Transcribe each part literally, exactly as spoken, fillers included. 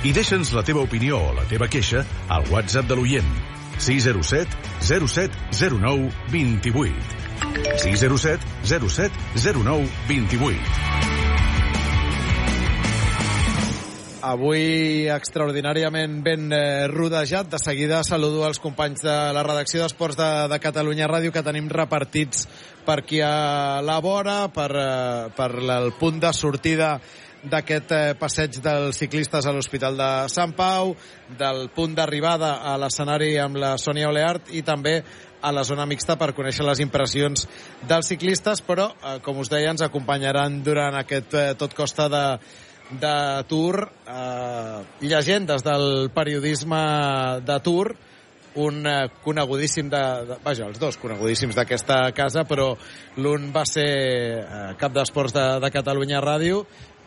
i deixa'ns la teva opinió o la teva queixa al WhatsApp de l'oient sis zero set zero set zero nou dos vuit. sis zero set zero set zero nou dos vuit. Avui extraordinàriament ben eh, rodejat. De seguida saludo els companys de la redacció d'Esports de, de Catalunya Ràdio, que tenim repartits per aquí a la vora, per, eh, per el punt de sortida d'aquest eh, passeig dels ciclistes a l'Hospital de Sant Pau, del punt d'arribada a l'escenari amb la Sònia Oleart i també a la zona mixta per conèixer les impressions dels ciclistes, però, eh, com us deia, ens acompanyaran durant aquest eh, tot costa de de Tour, eh, llegendes del periodisme de Tour, un eh, conegudíssim de, de... Vaja, els dos conegudíssims d'aquesta casa, però l'un va ser eh, cap d'esports de, de Catalunya Ràdio,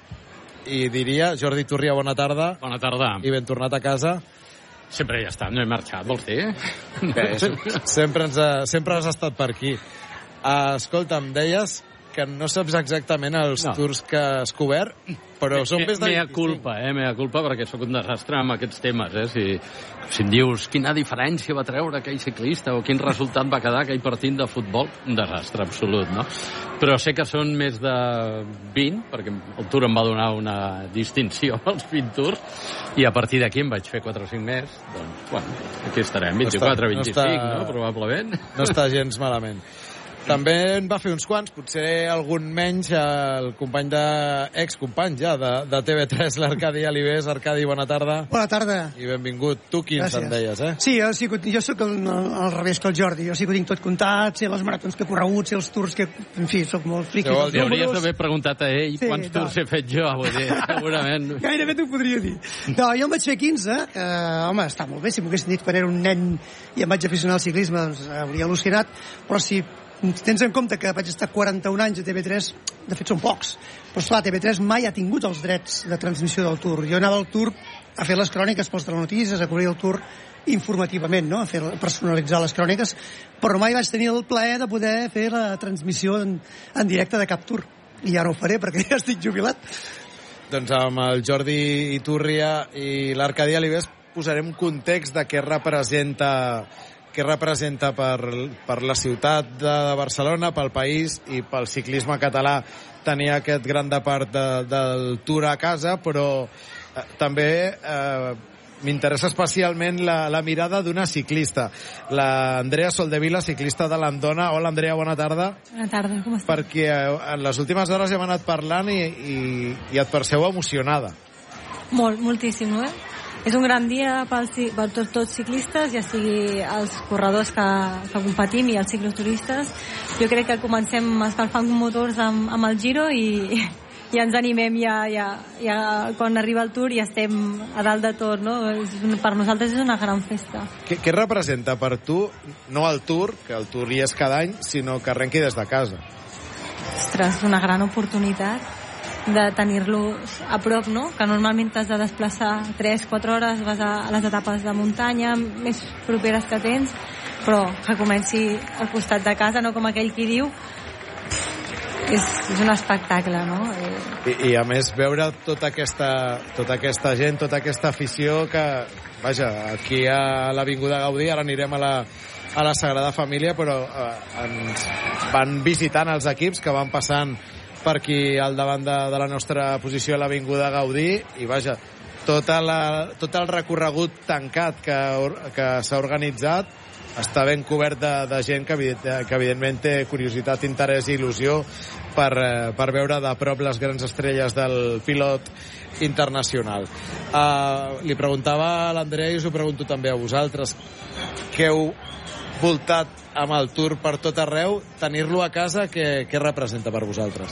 i diria, Jordi Turria, bona tarda. Bona tarda. I ben tornat a casa. Sempre hi he estat, no he marxat, vols dir? Bé, sempre, ens ha, sempre has estat per aquí. Uh, escolta, em deies que no saps exactament els no. tours que has cobert, però són més de... Mea culpa, eh? Mea culpa, perquè sóc un desastre amb aquests temes, eh? Si, si em dius quina diferència va treure aquell ciclista o quin resultat va quedar aquell partit de futbol, un desastre absolut, no? Però sé que són més de vint, perquè el Tour em va donar una distinció als vint tours, i a partir d'aquí em vaig fer quatre o cinc més, doncs, bueno, aquí estarem, vint-i-quatre, vint-i-cinc, no, està... no? Probablement. No està gens malament. També en va fer uns quants, potser algun menys, el company de... excompany ja de, de T V tres, l'Arcadi Alibés. Arcadi, bona tarda. Bona tarda. I benvingut. Tu quins en deies, eh? Sí, jo, sí, jo sóc el, al revés que el Jordi. Jo sí que ho tinc tot comptat, sé les maratons que he corregut, sé els tours que... En fi, sóc molt friqui. Li hauries d'haver preguntat a ell sí, quants no. tours he fet jo, vull dir, segurament. Gairebé t'ho podria dir. No, jo em vaig fer quinze, que, home, està molt bé. Si m'haguessin dit quan era un nen i em vaig aficionar al ciclisme, doncs hauria al·lucinat, però si tens en compte que vaig estar quaranta-un anys a T V tres, de fet són pocs, però esclar, T V tres mai ha tingut els drets de transmissió del Tour. Jo anava al Tour a fer les cròniques pels telenotícies, a cobrir el Tour informativament, no? A fer, a personalitzar les cròniques, però mai vaig tenir el plaer de poder fer la transmissió en, en directe de cap Tour. I ara ho faré perquè ja estic jubilat. Doncs amb el Jordi Iturria i l'Arcadi Alibés posarem context de què representa què representa per, per la ciutat de Barcelona, pel país i pel ciclisme català tenir aquest gran de part de, del Tour a casa, però eh, també eh, m'interessa especialment la, la mirada d'una ciclista, l'Andrea Soldevila, ciclista de l'Andona. Hola, Andrea, bona tarda. Bona tarda, com estàs? Perquè eh, en les últimes hores hem anat parlant i, i, i et perceu emocionada. Molt, moltíssim, no? És un gran dia per, per tots, tots ciclistes, ja sigui els corredors que, que competim i els cicloturistes. Jo crec que comencem escalfant motors amb, amb el Giro i, i ens animem ja, ja, ja quan arriba el Tour i estem a dalt de tot, no? Per nosaltres és una gran festa. Què, què representa per tu, no el Tour, que el Tour hi és cada any, sinó que arrenqui des de casa? Ostres, una gran oportunitat de tenir-los a prop, no? Que normalment t'has de desplaçar tres quatre hores, vas a, a les etapes de muntanya més properes que tens, però que comenci al costat de casa, no com aquell qui diu, és, és un espectacle, no? I, i a més veure tota aquesta, tota aquesta gent, tota aquesta afició que, vaja, aquí a l'Avinguda Gaudí, ara anirem a la, a la Sagrada Família, però eh, ens van visitant els equips que van passant per aquí al davant de, de la nostra posició a l'Avinguda Gaudí, i vaja, tota la, tot el recorregut tancat que, que s'ha organitzat està ben cobert de, de gent que, que evidentment té curiositat, interès i il·lusió per, per veure de prop les grans estrelles del pilot internacional. Uh, li preguntava a l'Andrea i us ho pregunto també a vosaltres, què heu voltat amb el Tour per tot arreu, tenir-lo a casa, què, què representa per vosaltres?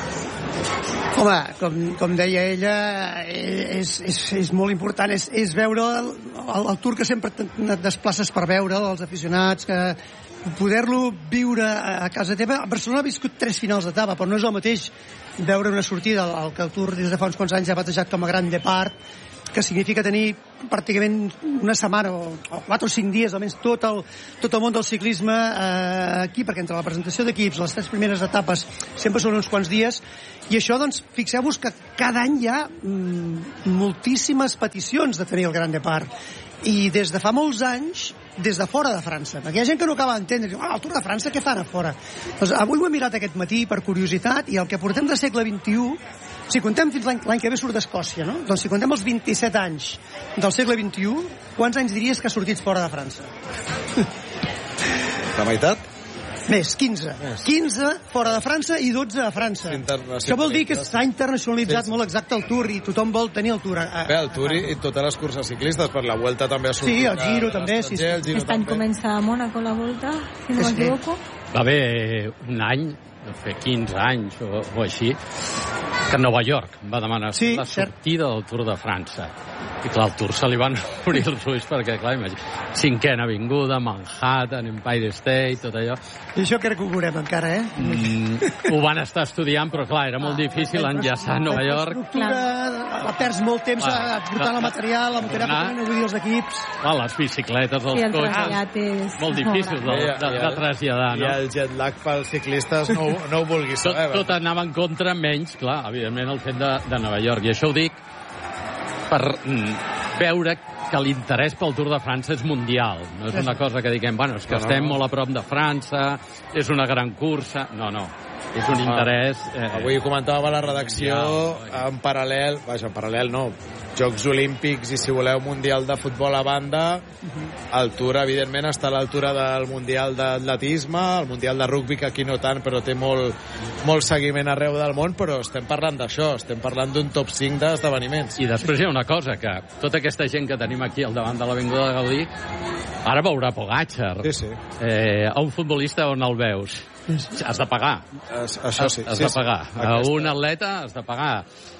Home, com, com deia ella, és, és, és molt important, és, és veure el, el, el Tour que sempre et desplaces per veure, els aficionats, que poder-lo viure a casa teva. A Barcelona ha viscut tres finals d'etapa, però no és el mateix veure una sortida al que el Tour des de fa uns quants anys ha batejat com a Gran Depart, que significa tenir pràcticament una setmana o, o quatre o cinc dies, almenys tot el, tot el món del ciclisme eh, aquí, perquè entre la presentació d'equips, les tres primeres etapes, sempre són uns quants dies, i això, doncs, fixeu-vos que cada any hi ha mm, moltíssimes peticions de tenir el Grand Depart, i des de fa molts anys, des de fora de França, perquè hi ha gent que no acaba d'entendre, diu, ah, el Tour de França què fan a fora? Doncs avui ho he mirat aquest matí per curiositat, i el que portem de segle vint-i-u, si contem fins l'any, l'any que ve surt d'Escòcia, no? Doncs si contem els vint-i-set anys del segle vint-i-u, quants anys diries que ha sortit fora de França? La meitat? Més, quinze. Més. quinze fora de França i dotze a França. Això vol dir que s'ha internacionalitzat sí. molt exacte el Tour i tothom vol tenir el Tour. A, a, Bé, el Tour i, i totes les curses ciclistes, per la Vuelta també ha sortit. Sí, el Giro també, sí, sí. Aquest any comença a Mónaco la Volta, si no m'equivoco. Va haver un any, no fer quinze anys o, o així, que Nova York va demanar sí, la sortida del Tour de França. I clar, al Tour se li van obrir els ulls perquè, clar, imagina, Cinquena Avinguda, Manhattan, Empire State, tot allò. I això crec que ho veurem encara, eh? Mm, ho van estar estudiant, però clar, era molt difícil ah, enllaçar a Nova York. Ha perds molt temps a portar el material, el material que tenen avui els equips. Clar, les bicicletes, els sí, el cotxes, és molt difícil de, de, de traslladar, no? I el jet lag pels ciclistes no, no ho vulguis saber. Tot, tot anava en contra, menys, clar, evidentment, el fet de, de Nova York. I això ho dic per mm, veure que l'interès pel Tour de França és mundial. No és una cosa que diguem, bueno, és que estem molt a prop de França, és una gran cursa. No, no. És un interès... Eh, Avui comentàvem a la redacció en paral·lel, vaja, en paral·lel no, Jocs Olímpics i, si voleu, Mundial de Futbol a banda. El Tour, evidentment, està a l'altura del Mundial d'Atletisme, el Mundial de Rugby, que aquí no tant, però té molt, molt seguiment arreu del món, però estem parlant d'això, estem parlant d'un top cinc d'esdeveniments. I després hi ha una cosa, que tota aquesta gent que tenim aquí al davant de l'Avinguda de Gaudí, ara veurà Pogačar. Sí, sí. Eh, a un futbolista on el veus? Has de pagar. Es, això sí. Has sí, de pagar. Sí. A un atleta has de pagar.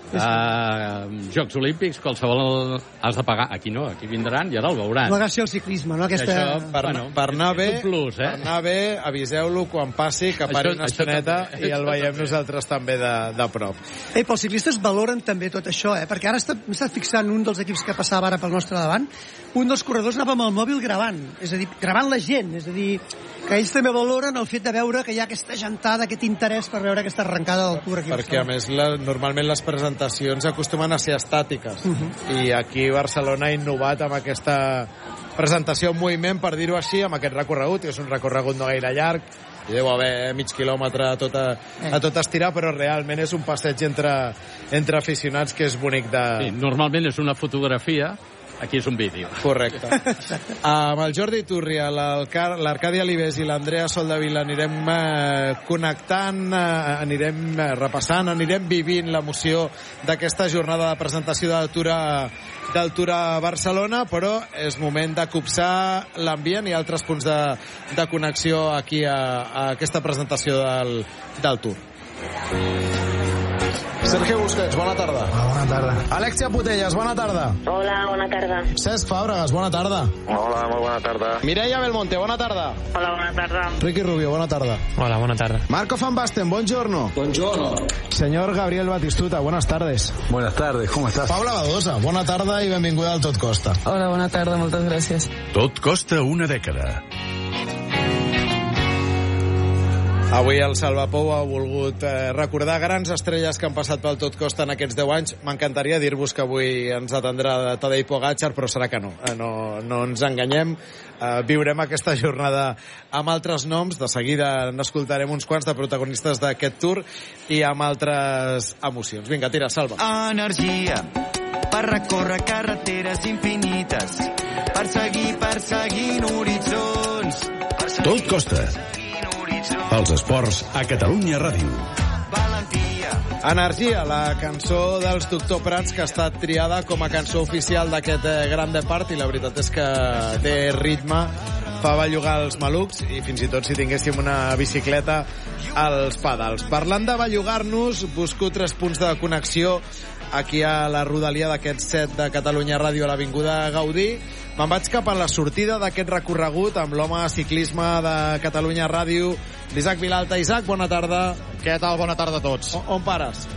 A Jocs Olímpics, qualsevol has de pagar. Aquí no, aquí vindran i ara el veuran. La gràcia al ciclisme, no? Aquesta... Això, per, bueno, per anar bé, plus, eh? per anar bé, aviseu-lo quan passi, que pari això, una estoneta i el veiem també. Nosaltres també de, de prop. Ei, però els ciclistes valoren també tot això, eh? Perquè ara m'he estat fixant un dels equips que passava ara pel nostre davant, un dels corredors anava amb el mòbil gravant, és a dir, gravant la gent, és a dir, que ells també valoren el fet de veure que hi ha aquesta gentada, aquest interès per veure aquesta arrencada del Tour aquí. Perquè, a més, la, normalment les presentacions acostumen a ser estàtiques. Uh -huh. I aquí Barcelona ha innovat amb aquesta presentació en moviment, per dir-ho així, amb aquest recorregut. És un recorregut no gaire llarg, hi deu haver mig quilòmetre a tot, a, a tot estirar, però realment és un passeig entre, entre aficionats que és bonic de... Sí, normalment és una fotografia, aquí és un vídeo. Correcte. Amb el Jordi Turria, l'Arcadi Alibés i l'Andrea Soldavila anirem eh, connectant, eh, anirem eh, repassant, anirem vivint l'emoció d'aquesta jornada de presentació del Tour a, del Tour a Barcelona, però és moment de copsar l'ambient i altres punts de, de connexió aquí a, a aquesta presentació del, del Tour. Sergio Busquets, bona tarda. Hola, bona tarda. Alexia Putelles, bona tarda. Hola, bona tarda. Cesc Fàbregas, bona tarda. Hola, molt bona tarda. Mireia Belmonte, bona tarda. Hola, bona tarda. Ricky Rubio, bona tarda. Hola, bona tarda. Marco Van Basten, buongiorno. Buongiorno. Señor Gabriel Batistuta, buenas tardes. Buenas tardes, ¿cómo estás? Paula Badosa, bona tarda i benvinguda al Tot Costa. Hola, bona tarda, moltes gràcies. Tot costa una dècada. Avui el Salvapou ha volgut eh, recordar grans estrelles que han passat pel Tot Costa en aquests deu anys. M'encantaria dir-vos que avui ens atendrà Tadej Pogačar, però serà que no. Eh, no, no ens enganyem. Eh, viurem aquesta jornada amb altres noms. De seguida n'escoltarem uns quants de protagonistes d'aquest Tour i amb altres emocions. Vinga, tira, Salva. Energia per recórrer carreteres infinites, per seguir perseguint horitzons. Tot costa. Els esports a Catalunya Ràdio. Energia, la cançó dels Doctor Prats, que ha estat triada com a cançó oficial d'aquest eh, Grand Depart, i la veritat és que té ritme, fa bellugar els malucs, i fins i tot si tinguéssim una bicicleta als pedals. Parlant de bellugar-nos, busco tres punts de connexió aquí a la rodalia d'aquest set de Catalunya Ràdio a l'Avinguda Gaudí. Me'n vaig cap a la sortida d'aquest recorregut amb l'home de ciclisme de Catalunya Ràdio, l'Isaac Vilalta. Isaac, bona tarda. Què tal? Bona tarda a tots. On, on pares?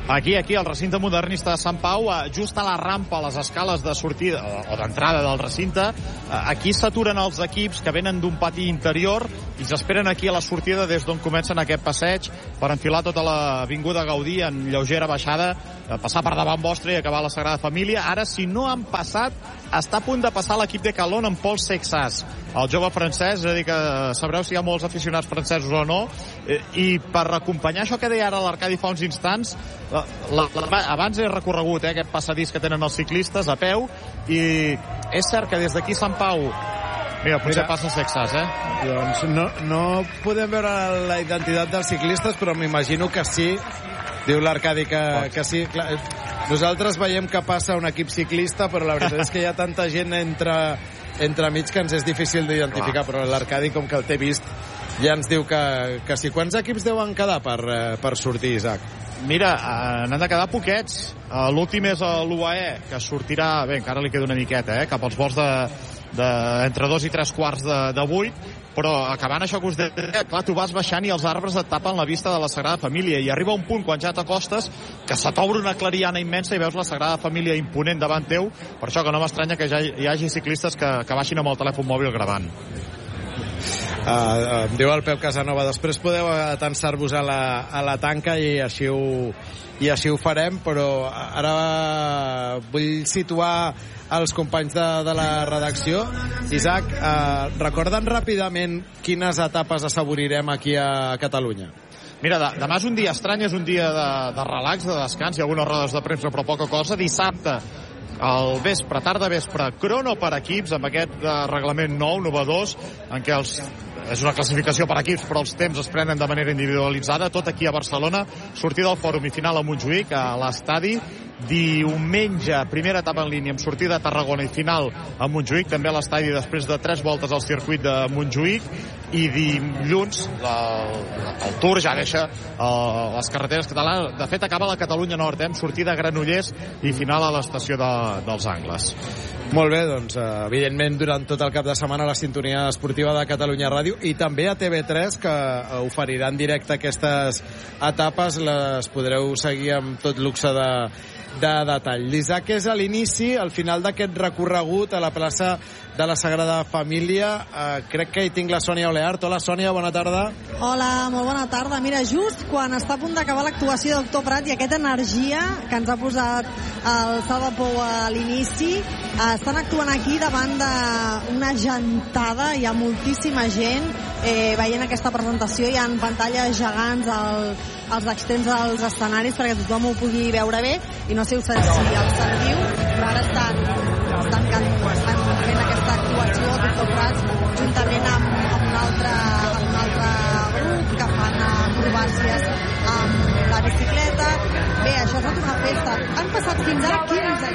Aquí, aquí, al recinte modernista de Sant Pau, just a la rampa, a les escales de sortida o d'entrada del recinte. Aquí s'aturen els equips que venen d'un pati interior i s'esperen aquí a la sortida des d'on comencen aquest passeig per enfilar tota l'avinguda Gaudí en lleugera baixada, passar per davant vostre i acabar a la Sagrada Família. Ara, si no han passat, està a punt de passar l'equip de Calon amb Pol Sexas, el jove francès, és a dir, que sabreu si hi ha molts aficionats francesos o no. I per acompanyar això que deia ara l'Arcadi fa uns instants, la, la, la, abans he recorregut eh, aquest passadís que tenen els ciclistes a peu, i és cert que des d'aquí Sant Pau, mira, potser Mira, passa Sexas, eh? Doncs no, no podem veure la identitat dels ciclistes, però m'imagino que sí. Diu l'Arcadi que, que sí. Clar, nosaltres veiem que passa un equip ciclista, però la veritat és que hi ha tanta gent entre, entre mig que ens és difícil d'identificar, però l'Arcadi, com que el té vist, ja ens diu que, que sí. Quants equips deuen quedar per, per sortir, Isaac? Mira, eh, n'han de quedar poquets. Uh, L'últim és l'U A E, que sortirà, bé, encara li queda una miqueta, eh, cap als vols de, de entre dos i tres quarts de, de vuit, però acabant això que us deia, clar, tu vas baixant i els arbres et tapen la vista de la Sagrada Família, i arriba un punt quan ja t'acostes que se t'obre una clariana immensa i veus la Sagrada Família imponent davant teu. Per això que no m'estranya que ja hi hagi ciclistes que, que baixin amb el telèfon mòbil gravant. Uh, uh, diu el Pep Casanova, després podeu atensar-vos a, la, a la tanca i així ho, i així ho farem, però ara vull situar els companys de, de la redacció. Isaac, uh, recorden ràpidament quines etapes assaborirem aquí a Catalunya? Mira, de, demà és un dia estrany, és un dia de, de relax, de descans, hi ha algunes rodes de premsa però poca cosa. Dissabte al vespre, tarda vespre, crono per equips amb aquest uh, reglament nou, novedós, en què els és una classificació per equips, però els temps es prenen de manera individualitzada, tot aquí a Barcelona, sortida del Fòrum i final a Montjuïc, a l'estadi. Diumenge, primera etapa en línia amb sortida a Tarragona i final a Montjuïc, també a l'estadi després de tres voltes al circuit de Montjuïc, i dilluns el, el Tour ja deixa uh, les carreteres catalanes. De fet, acaba la Catalunya Nord, eh, amb sortida a Granollers i final a l'estació de, dels Angles. Molt bé, doncs, evidentment, durant tot el cap de setmana la sintonia esportiva de Catalunya Ràdio i també a T V tres, que oferirà en directe aquestes etapes, les podreu seguir amb tot luxe de, de detall. L'Isaac és a l'inici, al final d'aquest recorregut a la plaça de la Sagrada Família. Eh, crec que hi tinc la Sònia Oleart. Hola, Sònia, bona tarda. Hola, molt bona tarda. Mira, just quan està a punt d'acabar l'actuació de Doctor Prat i aquesta energia que ens ha posat el Salva Pou a l'inici, eh, estan actuant aquí davant d'una gentada, hi ha moltíssima gent eh, veient aquesta presentació, hi ha pantalles gegants al, als extrems dels escenaris perquè tothom ho pugui veure bé, i no sé si el sentiu, però ara estan, estan, estan fent aquesta actuació de Doctor Prat juntament amb, amb, un altre, amb un altre grup que fan acrobàcies amb la bicicleta. Bé, això ha estat una festa. Han passat fins ara quinze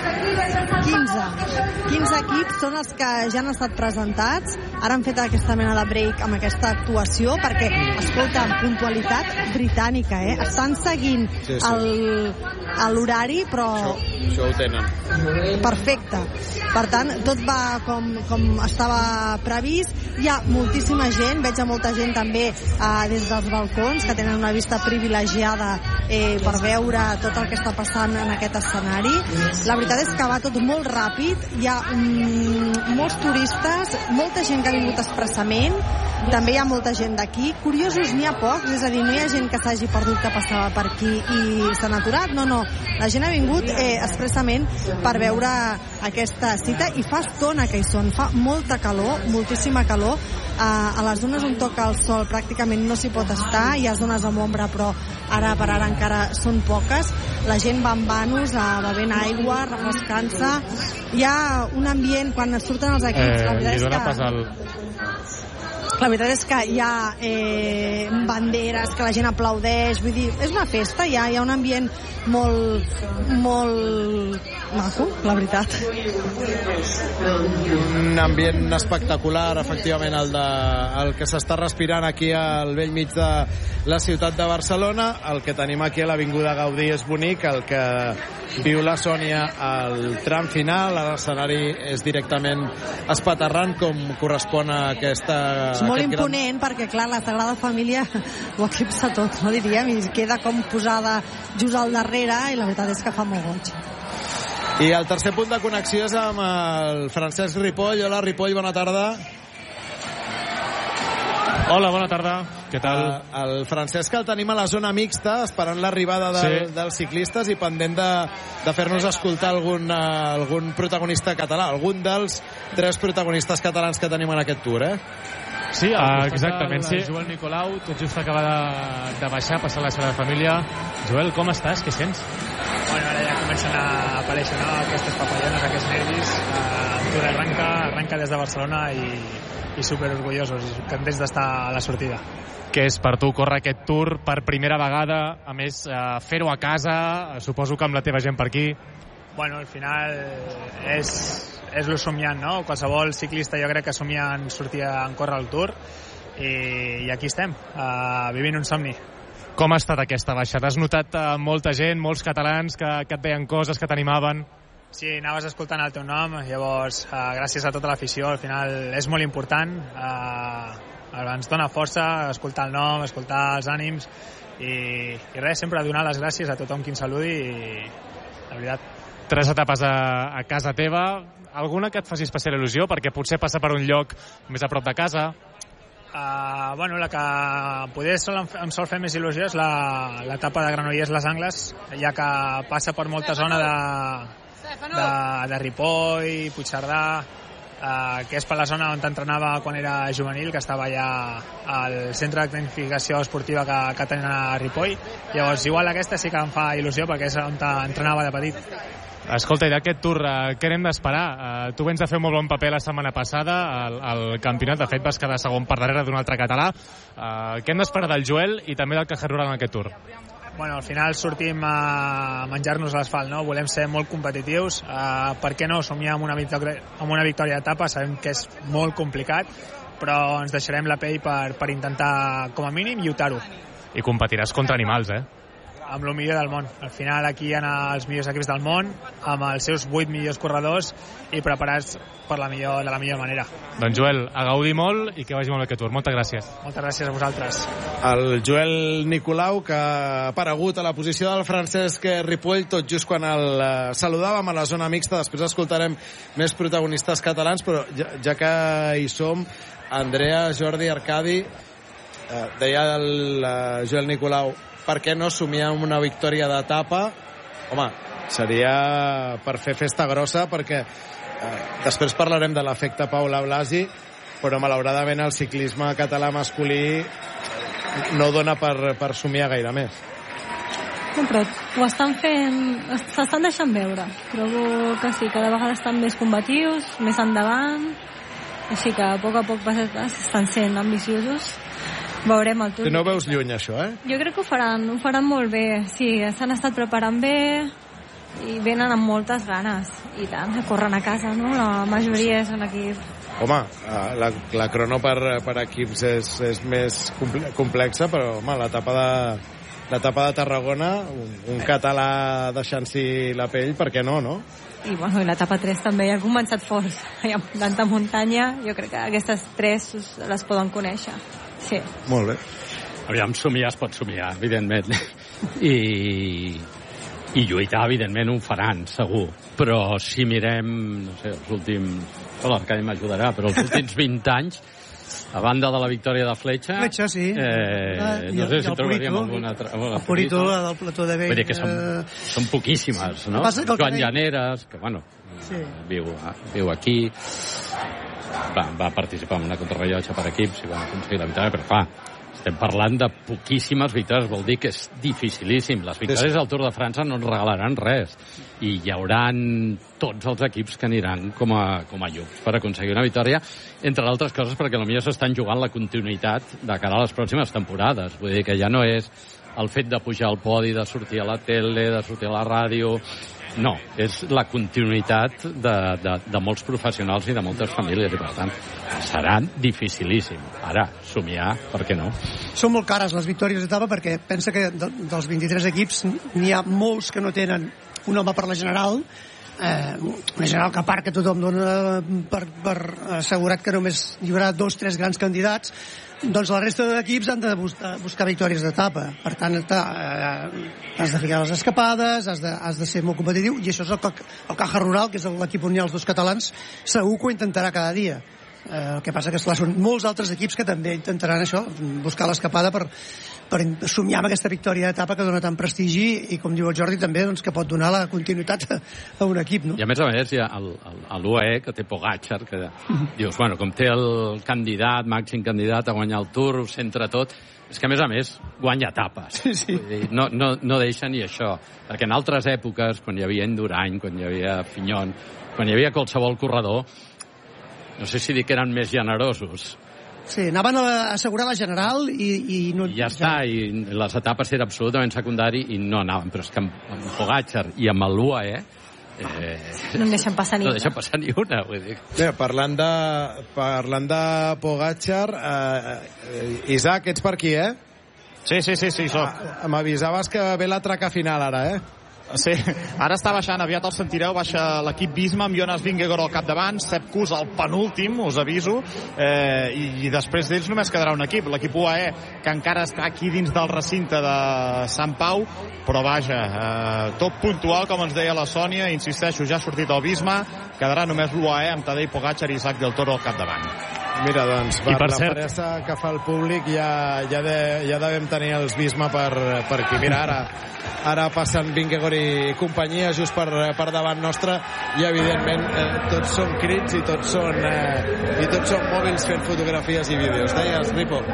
equips. quinze equips són els que ja han estat presentats. Ara han fet aquesta mena de break amb aquesta actuació perquè, escolta, amb puntualitat britànica, eh? Estan seguint sí, sí. l'horari, però... Això, això ho tenen. Perfecte. Per tant, tot va com, com estava previst. Hi ha moltíssima gent, veig a molta gent també eh, des dels balcons, que tenen una vista privilegiada eh, per veure tot el que està passant en aquest escenari. La veritat és que va tot molt ràpid, hi ha mm, molts turistes, molta gent que ha vingut expressament, també hi ha molta gent d'aquí. Curiosos n'hi ha pocs, és a dir, no hi ha gent que s'hagi perdut que passava per aquí i s'han aturat, no, no, la gent ha vingut eh, expressament per veure aquesta cita, i fa estona que hi són, fa molta calor, moltíssima calor. Uh, a les zones on toca el sol pràcticament no s'hi pot estar, hi ha zones amb ombra però ara per ara encara són poques. La gent va amb vanos, uh, bevent aigua, refrescant-se. Hi ha un ambient quan surten els equips, eh, la veritat és que pas el... la veritat és que hi ha eh, banderes, que la gent aplaudeix, vull dir, és una festa, hi ha, hi ha un ambient molt molt maco, la veritat. Un ambient espectacular, efectivament, el, de, el que s'està respirant aquí al vell mig de la ciutat de Barcelona. El que tenim aquí a l'Avinguda Gaudí és bonic, el que viu la Sònia al tram final. L'escenari és directament espaterrant, com correspon a aquesta... És molt aquest imponent, gran... perquè, clar, la Sagrada Família ho eclipsa tot, no diríem, i queda com posada just al darrere, i la veritat és que fa molt goig. I el tercer punt de connexió és amb el Francesc Ripoll. Hola, Ripoll, bona tarda. Hola, bona tarda. Què tal? Uh, el Francesc el tenim a la zona mixta, esperant l'arribada del, sí. dels ciclistes i pendent de, de fer-nos escoltar algun, uh, algun protagonista català, algun dels tres protagonistes catalans que tenim en aquest tour, eh? Sí, uh, exactament, sí. Joel Nicolau, tot just acaba de, de baixar, passar la Sagrada Família. Joel, com estàs? Què sents? Bueno, ara ja comencen a aparèixer, no?, aquestes papallones, aquests nervis. Uh, el Tour arranca, arranca des de Barcelona i, i super orgullosos, contents d'estar a la sortida. Què és per tu córrer aquest Tour per primera vegada? A més, uh, fer-ho a casa, suposo que amb la teva gent per aquí. Bueno, al final és, és lo somiant, no? Qualsevol ciclista jo crec que somia en sortir a córrer el Tour i, i aquí estem, uh, vivint un somni. Com ha estat aquesta baixada? Has notat uh, molta gent, molts catalans que, que et deien coses, que t'animaven? Sí, anaves escoltant el teu nom, llavors uh, gràcies a tota l'afició, al final és molt important, uh, ens dona força escoltar el nom, escoltar els ànims i, i res, sempre donar les gràcies a tothom qui ens saludi i la veritat. Tres etapes a, a casa teva, alguna que et faci especial il·lusió perquè potser passa per un lloc més a prop de casa? Uh, bueno, la que poder sol, em sol fer més il·lusió és l'etapa de Granollers-Les Angles, ja que passa per molta zona de, de, de Ripoll, Puigcerdà, uh, que és per la zona on entrenava quan era juvenil, que estava allà al centre de tecnificació esportiva que, que tenen a Ripoll. Llavors, igual aquesta sí que em fa il·lusió perquè és on entrenava de petit. Escolta, i d'aquest Tour, uh, què n'hem d'esperar? Uh, tu vens de fer un molt bon paper la setmana passada al, al campionat, de fet vas quedar segon per darrere d'un altre català. Uh, què hem d'esperar del Joel i també del Cajarura en aquest Tour? Bueno, al final sortim a menjar-nos l'asfalt, no? Volem ser molt competitius. Uh, per què no somiar amb una victòria, amb una victòria d'etapa? Sabem que és molt complicat, però ens deixarem la pell per, per intentar, com a mínim, lluitar-ho. I competiràs contra animals, eh? Amb el millor del món. Al final aquí hi ha els millors equips del món, amb els seus vuit millors corredors i preparats per la millor, de la millor manera. Doncs Joel, a gaudir molt i que vagi molt bé aquest Tour. Moltes gràcies. Moltes gràcies a vosaltres. El Joel Nicolau, que ha aparegut a la posició del Francesc Ripoll tot just quan el saludàvem a la zona mixta. Després escoltarem més protagonistes catalans, però ja, ja que hi som, Andrea, Jordi, Arcadi, eh, deia el eh, Joel Nicolau, per què no somiar amb una victòria d'etapa? Home, seria per fer festa grossa, perquè eh, després parlarem de l'efecte Paula Blasi, però malauradament el ciclisme català masculí no dona per, per somiar gaire més. No, però ho estan fent, s'estan deixant veure. Trobo que sí, cada vegada estan més combatius, més endavant, així que a poc a poc estan sent ambiciosos. Veurem el Tour. Tu no veus lluny, això, eh? Jo crec que ho faran, ho faran molt bé. Sí, s'han estat preparant bé i venen amb moltes ganes. I tant, corren a casa, no? La majoria són equips. Home, la, la crono per, per equips és, és més complexa, però, home, l'etapa de, l'etapa de Tarragona, un, un català deixant-s'hi la pell, per què no, no? I, bueno, i l'etapa tres també ja ha començat fort. Hi ha tanta muntanya, jo crec que aquestes tres les poden conèixer. Sí. Molt bé. Aviam, somiar es pot somiar, evidentment. I, i lluitar, evidentment, ho faran, segur. Però si mirem, no sé, els últims... Hola, l'Arcadi m'ajudarà, però els últims vint anys, a banda de la victòria de Fletxa... Fletxa, sí. Eh, ah, no sé si trobaríem alguna altra... El Purito, la del plató de Vell. Vull dir que són, són poquíssimes, no? Joan Llaneres, que, bueno, sí. viu, viu aquí... Va, va participar en una contrarellotge per equips i va aconseguir la victòria, però clar, estem parlant de poquíssimes victòries, vol dir que és dificilíssim. Les victòries del Tour de França no ens regalaran res i hi hauran tots els equips que aniran com a, com a llums per aconseguir una victòria, entre altres coses perquè potser s'estan jugant la continuïtat de cara a les pròximes temporades. Vull dir que ja no és el fet de pujar al podi, de sortir a la tele, de sortir a la ràdio. No, és la continuïtat de, de, de molts professionals i de moltes famílies, i per tant serà dificilíssim. Ara, somiar, per què no? Són molt cares les victòries d'etapa, perquè pensa que de, dels vint-i-tres equips n'hi ha molts que no tenen un home per la general, eh, una general que a part que tothom dona per, per assegurat que només hi haurà dos, tres grans candidats, doncs la resta d'equips han de buscar, buscar victòries d'etapa. Per tant, eh, has de ficar les escapades, has de, has de ser molt competitiu, i això és el, el Caja Rural, que és l'equip on hi ha els dos catalans, segur que ho intentarà cada dia. Eh, el que passa que esclar, són molts altres equips que també intentaran això, buscar l'escapada per, per somiar amb aquesta victòria d'etapa que dona tant prestigi i, com diu el Jordi, també doncs, que pot donar la continuïtat a un equip, no? I a més a més hi ha l'U A E que té Pogačar, que mm-hmm. dius, bueno, com té el candidat, màxim candidat a guanyar el Tour, ho centra tot, és que a més a més guanya etapes. Sí, sí. No, no, no deixa ni això, perquè en altres èpoques, quan hi havia Indurain, quan hi havia Fignon, quan hi havia qualsevol corredor, no sé si dir que eren més generosos. Sí, anaven a assegurar la general i... i no... I ja està, i les etapes eren absolutament secundari i no anaven, però és que amb, amb Pogačar i amb l'U A E eh, no en deixen passar ni no deixen passar ni una, vull dir. Bé, parlant de, parlant de Pogačar, eh, eh, Isaac, ets per aquí, eh? Sí, sí, sí, sí, soc. Ah, m'avisaves que ve la traca final ara, eh? Sí, ara està baixant, aviat el sentireu, baixa l'equip Visma amb Jonas Vingegaard al capdavant, Sepp Kuss al penúltim, us aviso, eh, i, i després d'ells només quedarà un equip, l'equip U A E, que encara està aquí dins del recinte de Sant Pau, però vaja, eh, tot puntual, com ens deia la Sònia, insisteixo, ja ha sortit el Visma, quedarà només l'U A E amb Tadej Pogačar i Isaac del Toro al capdavant. Mira, doncs, per, per la cert... pressa que fa el públic ja, ja, de, ja devem tenir els Visma per, per aquí. Mira, ara, ara passen Vingegaard i companyia just per, per davant nostre i, evidentment, eh, tots són crits i tots són, eh, i tots són mòbils fent fotografies i vídeos. Deies, Ripo?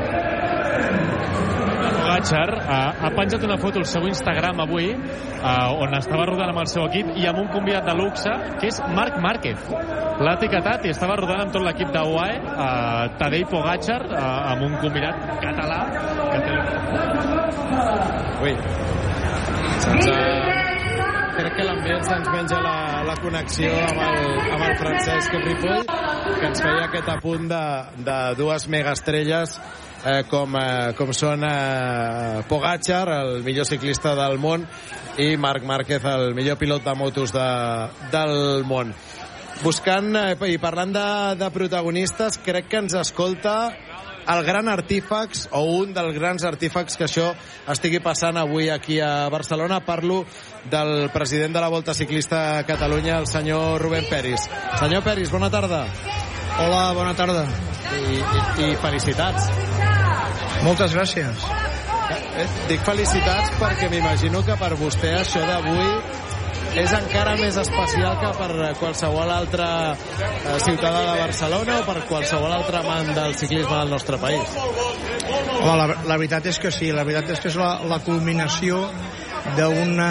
Pogačar ha, ha penjat una foto al seu Instagram avui eh, on estava rodant amb el seu equip i amb un convidat de luxe que és Marc Márquez. L'ha etiquetat i estava rodant amb tot l'equip de U A E, eh, Tadej Pogačar, eh, amb un convidat català que té... Ui. Sense... Crec que l'ambient se'ns menja la, la connexió amb el, amb el Francesc Ripoll, que ens feia aquest apunt de, de dues megaestrelles eh, com, eh, com són eh, Pogačar, el millor ciclista del món, i Marc Márquez, el millor pilot de motos de, del món. Buscant eh, i parlant de, de protagonistes, crec que ens escolta el gran artífax, o un dels grans artífax que això estigui passant avui aquí a Barcelona. Parlo del president de la Volta Ciclista a Catalunya, el senyor Rubén Peris. Senyor Peris, bona tarda. Hola, bona tarda. I, i, i felicitats. Moltes gràcies. Eh, dic felicitats perquè m'imagino que per vostè això d'avui és encara més especial que per qualsevol altre eh, ciutadà de Barcelona o per qualsevol altre amant del ciclisme del nostre país. Home, la, la veritat és que sí, la veritat és que és la, la culminació d'una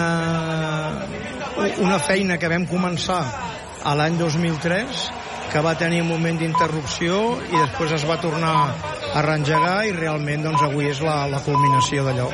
una feina que vam començar a l'any dos mil tres, que va tenir un moment d'interrupció i després es va tornar a reengegar i realment doncs, avui és la, la culminació d'allò.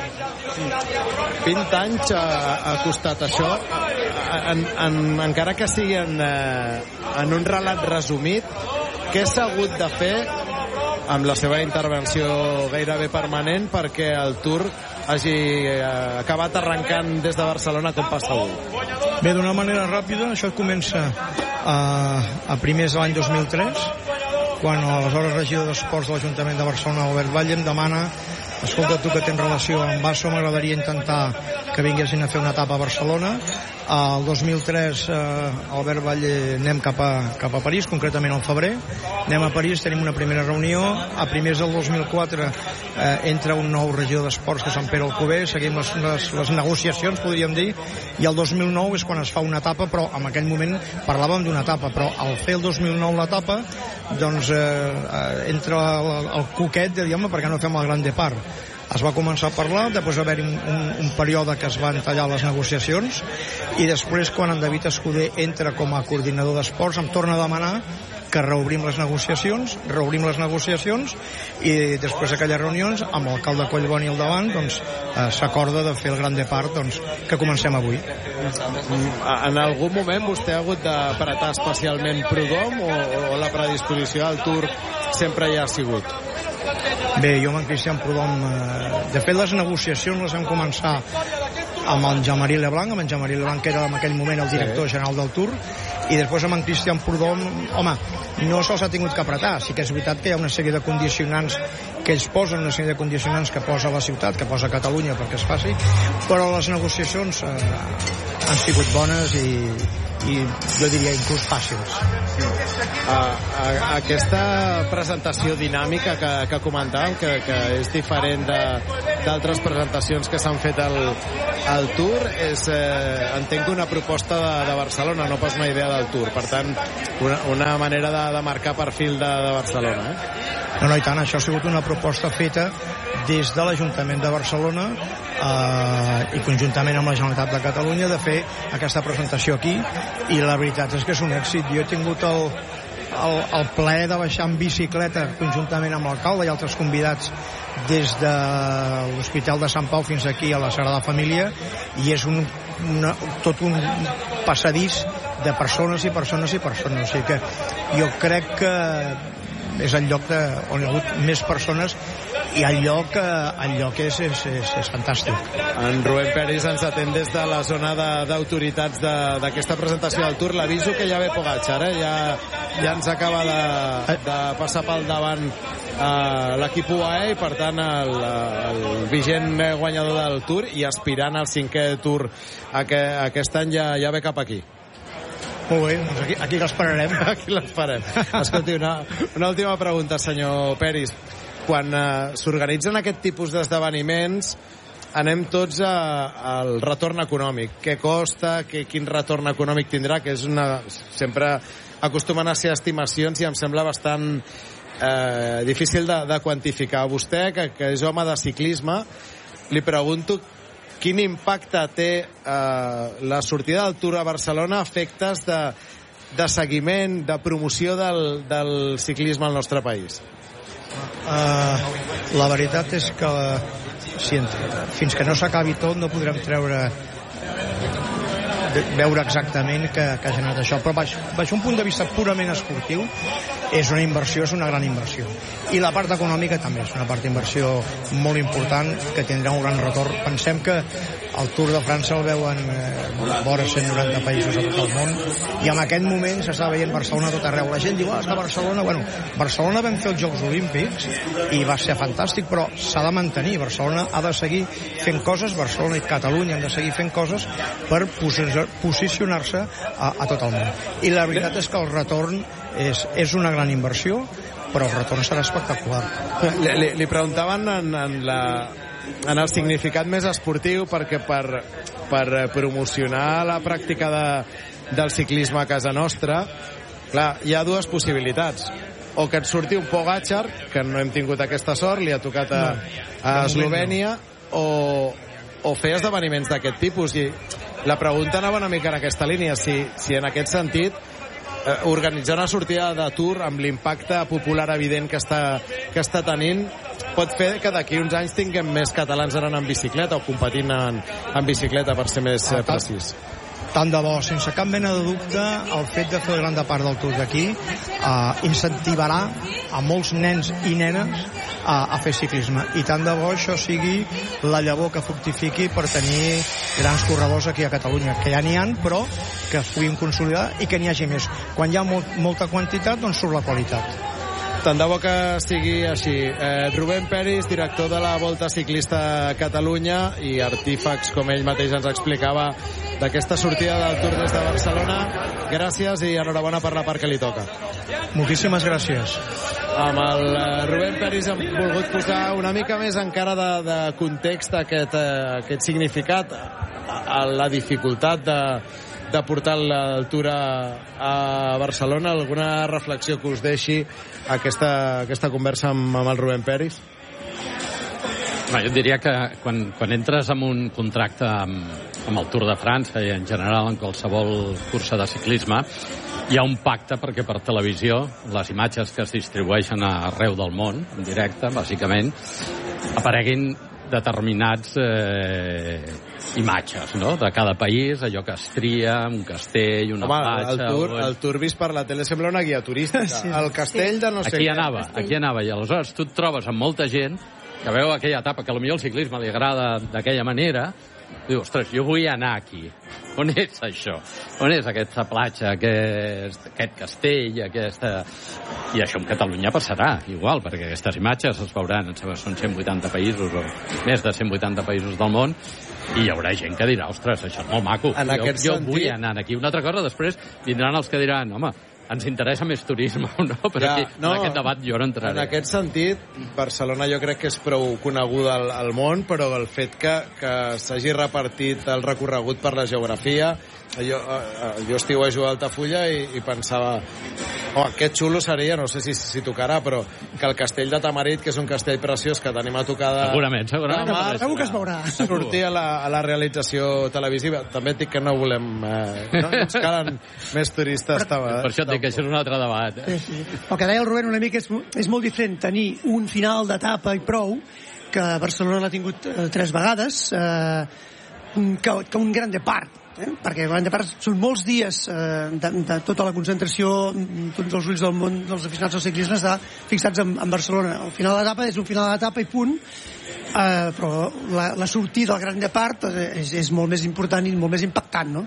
vint anys ha, ha costat això, en, en, encara que sigui en, en un relat resumit. Què s'ha hagut de fer amb la seva intervenció gairebé permanent perquè el Tour hagi acabat arrencant des de Barcelona com passa avui? Bé, d'una manera ràpida, això comença a, a primers de l'any dos mil tres, quan l'aleshores regidor d'Esports de l'Ajuntament de Barcelona, Albert Valle, em demana: escolta, tu que tens relació amb Basso, m'agradaria intentar que vinguessin a fer una etapa a Barcelona. El dos mil tres, eh, Albert Valle, anem cap a, cap a París, concretament al febrer. Anem a París, tenim una primera reunió. A primers del dos mil quatre eh, entra un nou regidor d'Esports, que és Sant Pere Alcover, seguim les, les, les negociacions, podríem dir, i el dos mil nou és quan es fa una etapa, però en aquell moment parlàvem d'una etapa, però al fer el dos mil nou l'etapa, doncs eh, eh, entra el, el cuquet de dir, home, per què no fem el Gran Depart? Es va començar a parlar, després va haver-hi un, un, un període que es van tallar les negociacions, i després, quan en David Escudé entra com a coordinador d'esports, em torna a demanar que reobrim les negociacions, reobrim les negociacions i després d'aquelles reunions, amb l'alcalde Collboni al davant, doncs, eh, s'acorda de fer el gran depart, doncs, que comencem avui. En algun moment vostè ha hagut d'apretar especialment Prudom o, o la predisposició al Tour sempre hi ha sigut? Bé, jo amb en Cristian Prudom, eh, de fet les negociacions les vam començar amb en Jean-Marie Leblanc, amb en Jean-Marie Leblanc que era en aquell moment el director sí. general del Tour, i després amb en Cristian Prudom, home, no se'ls ha tingut que apretar, sí que és veritat que hi ha una sèrie de condicionants que ells posen, una sèrie de condicionants que posa la ciutat, que posa Catalunya perquè es faci, però les negociacions eh, han sigut bones i, i jo diria inclús fàcils. Uh, uh, aquesta presentació dinàmica que, que comentàvem, que, que és diferent d'altres presentacions que s'han fet al, al Tour, és, eh, entenc que una proposta de, de Barcelona, no pas una idea del Tour, per tant, una, una manera de, de marcar perfil de, de Barcelona. Eh? No, no, i tant, això ha sigut una proposta feta des de l'Ajuntament de Barcelona eh, i conjuntament amb la Generalitat de Catalunya de fer aquesta presentació aquí, i la veritat és que és un èxit. Jo he tingut el, el, el plaer de baixar en bicicleta conjuntament amb l'alcalde i altres convidats des de l'Hospital de Sant Pau fins aquí a la Sagrada Família, i és un, una, tot un passadís de persones i persones i persones. O sigui que jo crec que és el lloc de, on hi ha hagut més persones, i el lloc, el lloc és, és, és, és fantàstic. En Rubén Peris ens atén des de la zona d'autoritats d'aquesta presentació del Tour. L'aviso que ja ve Pogačar, eh? ja, ja ens acaba de, de passar pel davant uh, l'equip U A E, i per tant el, el vigent guanyador del Tour i aspirant al cinquè Tour aqu aquest any ja, ja ve cap aquí. Molt bé, doncs aquí, aquí l'esperarem. Aquí l'esperem. Escolti, una, una última pregunta, senyor Peris. Quan eh, s'organitzen aquest tipus d'esdeveniments, anem tots a, al retorn econòmic. Què costa, que, quin retorn econòmic tindrà, que és una... Sempre acostumen a ser estimacions i em sembla bastant eh, difícil de, de quantificar. Vostè, que, que és home de ciclisme, li pregunto quin impacte té eh, la sortida del Tour a Barcelona a efectes de, de seguiment, de promoció del, del ciclisme al nostre país? Uh, la veritat és que si, fins que no s'acabi tot no podrem treure veure exactament que, que ha generat això, però baix, baix un punt de vista purament esportiu és una inversió, és una gran inversió, i la part econòmica també és una part d'inversió molt important que tindrà un gran retorn. Pensem que el Tour de França el veuen eh, vora cent noranta països a tot el món, i en aquest moment s'està veient Barcelona a tot arreu. La gent diu, ah, és que Barcelona... Bueno, Barcelona vam fer els Jocs Olímpics i va ser fantàstic, però s'ha de mantenir. Barcelona ha de seguir fent coses, Barcelona i Catalunya han de seguir fent coses per posicionar-se a, a tot el món. I la veritat és que el retorn és, és una gran inversió, però el retorn serà espectacular. Li, li, li preguntaven en, en, la, en el significat més esportiu, perquè per, per promocionar la pràctica de, del ciclisme a casa nostra, clar, hi ha dues possibilitats. O que et surti un Pogačar, que no hem tingut aquesta sort, li ha tocat a, a Eslovènia, o, o fer esdeveniments d'aquest tipus. I la pregunta anava una mica en aquesta línia, si, si en aquest sentit eh, organitzar una sortida de Tour amb l'impacte popular evident que està, que està tenint pot fer que d'aquí uns anys tinguem més catalans anant en bicicleta o competint en, en bicicleta, per ser més eh, precís. Tant de bo, sense cap mena de dubte, el fet de fer gran part del Tour d'aquí eh, incentivarà a molts nens i nenes a, a fer ciclisme, i tant de bo això sigui la llavor que fructifiqui per tenir grans corredors aquí a Catalunya, que ja n'hi ha, però que es puguin consolidar i que n'hi hagi més. Quan hi ha molt, molta quantitat, doncs surt la qualitat. Tant de bo que sigui així. Eh, Rubén Peris, director de la Volta Ciclista a Catalunya i artífex, com ell mateix ens explicava, d'aquesta sortida del Tour des de Barcelona. Gràcies i enhorabona per la part que li toca. Moltíssimes gràcies. Amb el eh, Rubén Peris hem volgut posar una mica més encara de, de context a aquest, eh, aquest significat, a la dificultat de de portar el Tour a, a Barcelona. Alguna reflexió que us deixi aquesta, aquesta conversa amb, amb el Rubén Peris? No, jo diria que quan, quan entres en un contracte amb, amb el Tour de França i en general en qualsevol cursa de ciclisme, hi ha un pacte perquè per televisió les imatges que es distribueixen arreu del món, en directe, bàsicament, apareguin determinats eh, imatges, no?, de cada país, allò que es tria, un castell, una Home, platja... el tour, el tour vist per la tele sembla una guia turística. Sí. El castell de no sé aquí què. Anava, aquí anava, i aleshores tu et trobes amb molta gent que veu aquella etapa, que potser el ciclisme li agrada d'aquella manera, diu, ostres, jo vull anar aquí. On és això? On és aquesta platja, aquest, aquest castell, aquesta... I això en Catalunya passarà, igual, perquè aquestes imatges es veuran, em sembla, són cent vuitanta països, o més de cent vuitanta països del món, i hi haurà gent que dirà, ostres, això és molt maco. En jo, aquest jo sentit... vull anar aquí. Una altra cosa, després vindran els que diran, home, ens interessa més turisme o no? Però ja, aquí, no, en aquest debat jo no entraré. En aquest sentit, Barcelona jo crec que és prou coneguda al, al món, però el fet que, que s'hagi repartit el recorregut per la geografia... Jo, jo estiuejo a Altafulla i, i pensava, oh, que xulo seria, no sé si, si tocarà, però que el castell de Tamarit, que és un castell preciós que tenim a tocar de... Segurament, segurament. Mar, segur que es veurà. Sortir a la, a la realització televisiva. També et dic que no volem... Eh, no ens calen més turistes. Per, per això et dic que això és un altre debat. Eh? Sí, sí. El que deia el Rubén una mica és, és molt diferent tenir un final d'etapa i prou, que Barcelona l'ha tingut eh, tres vegades, eh, que, que un gran depart. Eh? Perquè Gran Depart són molts dies eh, de, de tota la concentració, tots els ulls del món dels aficionats al ciclisme està fixats en, en Barcelona. El final de l'etapa és un final d'etapa i punt, eh, però la, la sortida del Gran Depart és, és molt més important i molt més impactant, no?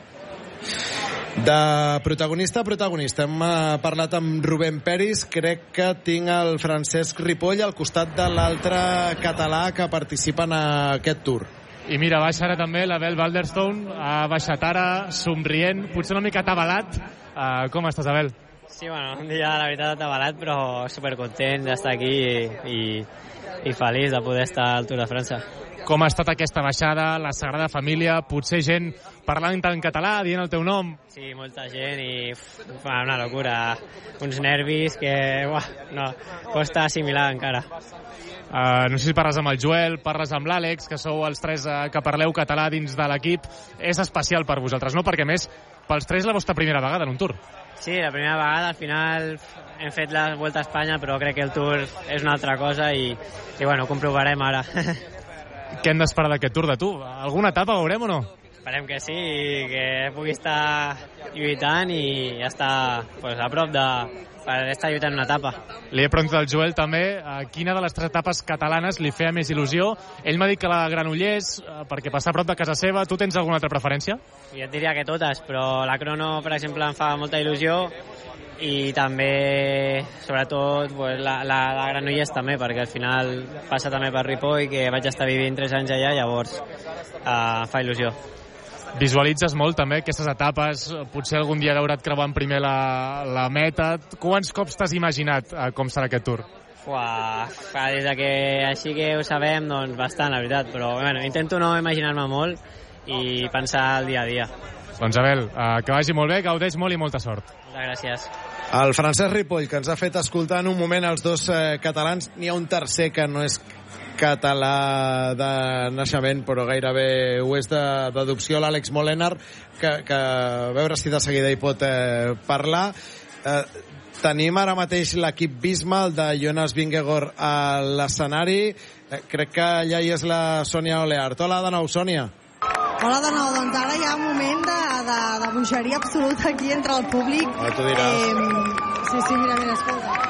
De protagonista a protagonista hem uh, parlat amb Rubén Peris. Crec que tinc el Francesc Ripoll al costat de l'altre català que participa en aquest Tour. I mira, baixa ara també l'Abel Balderstone, ha baixat ara, somrient, potser una mica atabalat. Uh, com estàs, Abel? Sí, bueno, un dia, la veritat, atabalat, però supercontent d'estar aquí i, i, i feliç de poder estar al Tour de França. Com ha estat aquesta baixada, la Sagrada Família, potser gent parlant en català, dient el teu nom? Sí, molta gent i uf, una locura, uns nervis que uah, no, costa assimilar encara. Uh, no sé si parles amb el Joel, parles amb l'Àlex, que sou els tres uh, que parleu català dins de l'equip. És especial per vosaltres, no? Perquè, més, pels tres la vostra primera vegada en un Tour. Sí, la primera vegada. Al final hem fet la Volta a Espanya, però crec que el Tour és una altra cosa i, i bueno, ho comprovarem ara. Què hem d'esperar d'aquest Tour de tu? Alguna etapa veurem o no? Esperem que sí, que pugui estar lluitant i estar pues, a prop de... per estar lluitant una etapa. Li he preguntat al Joel també a quina de les tres etapes catalanes li feia més il·lusió. Ell m'ha dit que la Granollers, perquè passa a prop de casa seva. Tu tens alguna altra preferència? Jo et diria que totes, però la crono, per exemple, em fa molta il·lusió i també, sobretot, pues, la, la, la Granollers també, perquè al final passa també per Ripoll, que vaig estar vivint tres anys allà, llavors eh, fa il·lusió. Visualitzes molt també aquestes etapes, potser algun dia veure't creuant primer la, la meta. Quants cops t'has imaginat eh, com serà aquest Tour? Uah, des de que així que ho sabem, doncs bastant, la veritat, però bueno, intento no imaginar-me molt i pensar el dia a dia. Doncs Abel, eh, que vagi molt bé, gaudeix molt i molta sort. Moltes gràcies. El Francesc Ripoll, que ens ha fet escoltar en un moment els dos eh, catalans. N'hi ha un tercer que no és català de naixement, però gairebé ho és d'adopció, l'Àlex Molenar, que, que a veure si de seguida hi pot eh, parlar. Eh, tenim ara mateix l'equip Visma, el de Jonas Vingegaard a l'escenari. Eh, crec que allà hi és la Sònia Oleart. Hola de nou, Sònia. Hola de nou, doncs ara hi ha un moment de, de, de bogeria absoluta aquí entre el públic. Ah, tu diràs. Eh, sí, sí, mira, mira, escolta.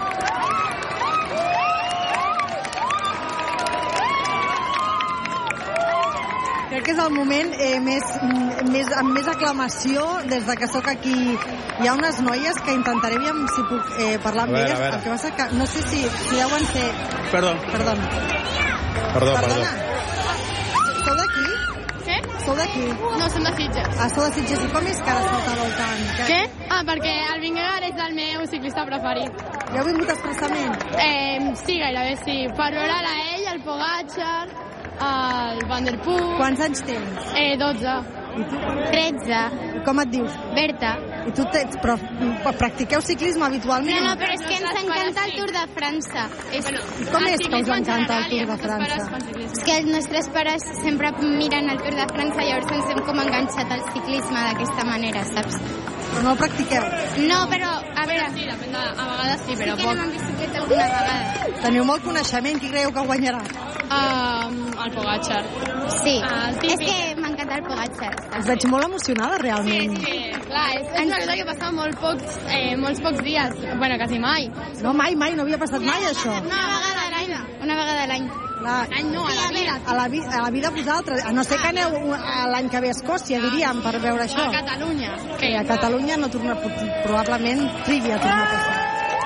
Crec que és el moment eh, més, més, amb més aclamació des de que sóc aquí. Hi ha unes noies que intentaré aviam si puc eh, parlar amb elles. El que passa que no sé si, si deuen ser... Perdó. Perdó. Perdó, perdó. Sou d'aquí? Què? Sou d'aquí? No, som de Sitges. Ah, sou de Sitges. I com és que ara esteu al voltant? Què? Ah, perquè el Vingegaard és el meu ciclista preferit. Ja heu vingut expressament? Eh, sí, gairebé sí. Per veure a ell, el Pogacar, el Van der Poel... Quants anys tens? Eh, dotze. I tu? tretze. I com et dius? Berta. I tu tens, però practiqueu ciclisme habitualment? No, no, però és que ens encanta el Tour de França. És, bueno, com és que us encanta el Tour de França? És que els nostres pares sempre miren el Tour de França, llavors ens hem com enganxat al ciclisme d'aquesta manera, saps? no el practiqueu? No, però, a veure... Sí, depèn de... A vegades sí, però poc. Sí que anem amb bicicleta alguna vegada. Teniu molt coneixement, qui creieu que guanyarà? Um, el Pogacar. Sí, uh, és que m'encanta el Pogacar. Us veig molt emocionada, realment. Sí, sí, clar, és, és una cosa que passa molt pocs, eh, molts pocs dies, bueno, quasi mai. No, mai, mai, no havia passat mai, això. Una vegada a l'any. Una vegada a l'any. L'any no, a la vida. A la, vi a la vida vosaltres. A no ser que aneu l'any que ve a Escòcia, diríem, per veure això. A Catalunya. Sí, a Catalunya no torna, probablement trigui a tornar a passar.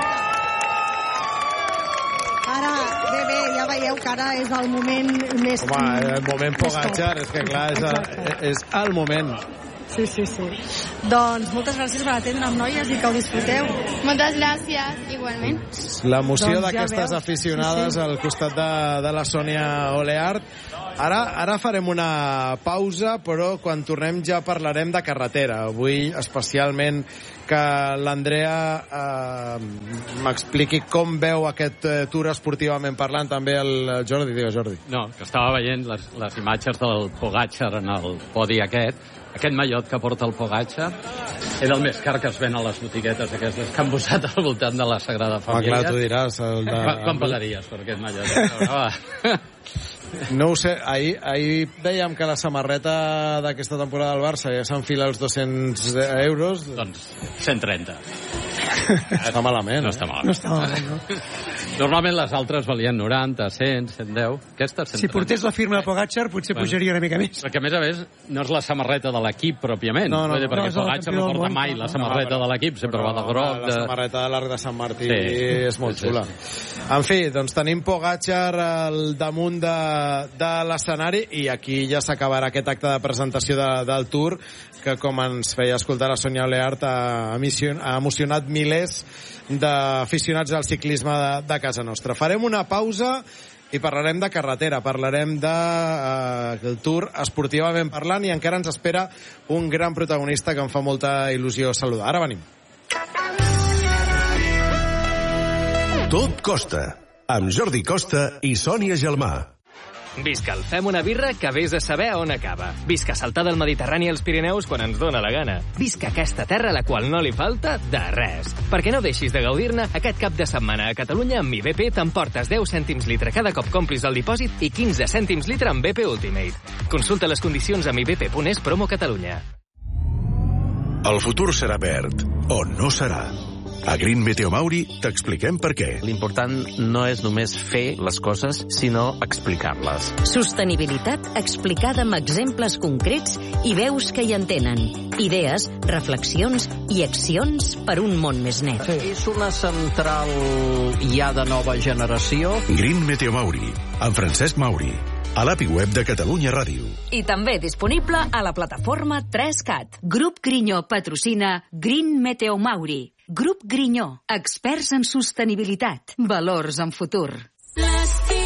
Ara, bé, bé, ja veieu que ara és el moment més... Home, el moment Pogacar, és que clar, és, a, és el moment. Sí, sí, sí. Doncs moltes gràcies per atendre'm, noies, i que ho disfruteu. Moltes gràcies, igualment. L'emoció Doncs ja d'aquestes veus. aficionades Sí, sí. al costat de, de la Sònia Oleart. Ara, ara farem una pausa, però quan tornem ja parlarem de carretera. Avui, especialment, que l'Andrea eh, m'expliqui com veu aquest eh, tour esportivament parlant, també el Jordi. Digue, Jordi. No, que estava veient les, les imatges del Pogacar en el podi aquest. Aquest mallot que porta el Pogacar era el més car que es ven a les botiguetes aquestes que han posat al voltant de la Sagrada Família. Ah, clar, tu diràs. El de... Quan, quan pagaries per aquest mallot? No, no ho sé, ahir, ahir dèiem que la samarreta d'aquesta temporada del Barça ja s'enfila els dos-cents euros. Doncs cent trenta. Està malament, no eh? està malament. No està malament, no? Normalment les altres valien noranta, cent, cent deu. Aquesta, cent trenta. Si portés la firma de Pogacar, potser Bueno. pujaria una mica més. Perquè, a més a més, no és la samarreta de l'equip pròpiament. No, no, Vull dir, no, perquè és el Pogacar campió no del porta món. mai la No, samarreta però- de l'equip, sempre va de groc. La De... samarreta de l'Arc de Sant Martí Sí. és molt Sí, sí, xula. En fi, doncs tenim Pogacar al damunt de, de l'escenari i aquí ja s'acabarà aquest acte de presentació de, del Tour que, com ens feia escoltar la Sònia Oleart, ha, ha emocionat milers d'aficionats al ciclisme de, de casa nostra. Farem una pausa i parlarem de carretera, parlarem de eh, el Tour esportivament parlant i encara ens espera un gran protagonista que em fa molta il·lusió saludar. Ara venim. Tot costa, amb Jordi Costa i Sònia Gelmà. Visca el Fem una birra que vés a saber on acaba. Visca saltar del Mediterrani als Pirineus quan ens dóna la gana. Visca aquesta terra a la qual no li falta de res. Perquè no deixis de gaudir-ne, aquest cap de setmana a Catalunya amb Mi B P t'emportes deu cèntims litre cada cop complis el dipòsit i quinze cèntims litre amb B P Ultimate. Consulta les condicions a mi b p punt es promo Catalunya. El futur serà verd, o no serà. A Green Meteo Mauri t'expliquem per què. L'important no és només fer les coses, sinó explicar-les. Sostenibilitat explicada amb exemples concrets i veus que hi entenen. Idees, reflexions i accions per un món més net. Sí. És una central ja de nova generació. Green Meteo Mauri, amb Francesc Mauri. A l'A P I web de Catalunya Ràdio. I també disponible a la plataforma tres cat. Grup Grinyó patrocina Green Meteo Mauri. Grup Grinyó, experts en sostenibilitat, valors en futur. L'estiu